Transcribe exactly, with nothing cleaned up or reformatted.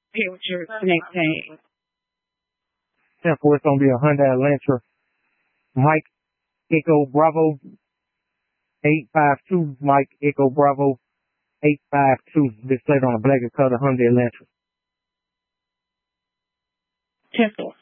Here with your next name. Simple, it's gonna be a Hyundai Elantra. Mike Echo Bravo eight five two. Mike Echo Bravo eight five two. Displayed on a black color Hyundai Elantra. Temple.